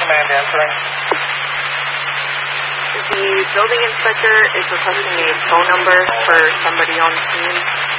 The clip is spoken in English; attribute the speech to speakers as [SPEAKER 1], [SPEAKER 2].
[SPEAKER 1] command answering?
[SPEAKER 2] The building inspector is requesting a phone number for somebody on scene.